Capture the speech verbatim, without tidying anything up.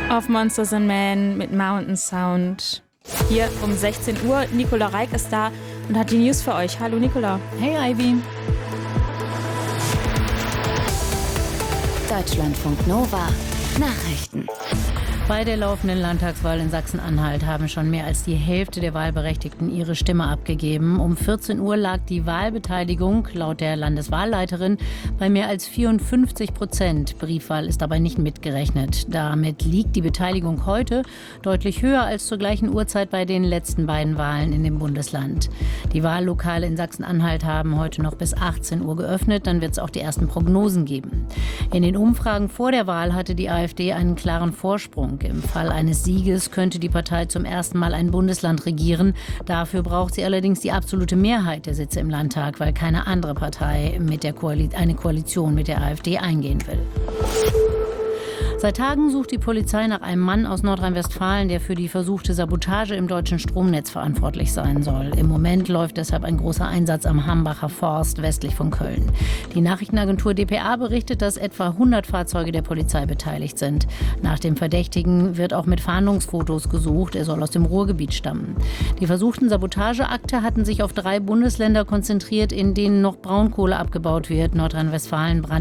Auf Monsters and Men mit Mountain Sound. Hier um sechzehn Uhr. Nicola Reik ist da und hat die News für euch. Hallo Nicola. Hey Ivy. Deutschlandfunk Nova. Nachrichten. Bei der laufenden Landtagswahl in Sachsen-Anhalt haben schon mehr als die Hälfte der Wahlberechtigten ihre Stimme abgegeben. Um vierzehn Uhr lag die Wahlbeteiligung laut der Landeswahlleiterin bei mehr als vierundfünfzig Prozent. Briefwahl ist dabei nicht mitgerechnet. Damit liegt die Beteiligung heute deutlich höher als zur gleichen Uhrzeit bei den letzten beiden Wahlen in dem Bundesland. Die Wahllokale in Sachsen-Anhalt haben heute noch bis achtzehn Uhr geöffnet. Dann wird es auch die ersten Prognosen geben. In den Umfragen vor der Wahl hatte die AfD einen klaren Vorsprung. Im Fall eines Sieges könnte die Partei zum ersten Mal ein Bundesland regieren. Dafür braucht sie allerdings die absolute Mehrheit der Sitze im Landtag, weil keine andere Partei mit der Koali- eine Koalition mit der AfD eingehen will. Seit Tagen sucht die Polizei nach einem Mann aus Nordrhein-Westfalen, der für die versuchte Sabotage im deutschen Stromnetz verantwortlich sein soll. Im Moment läuft deshalb ein großer Einsatz am Hambacher Forst westlich von Köln. Die Nachrichtenagentur D P A berichtet, dass etwa hundert Fahrzeuge der Polizei beteiligt sind. Nach dem Verdächtigen wird auch mit Fahndungsfotos gesucht. Er soll aus dem Ruhrgebiet stammen. Die versuchten Sabotageakte hatten sich auf drei Bundesländer konzentriert, in denen noch Braunkohle abgebaut wird. Nordrhein-Westfalen, Brandenburg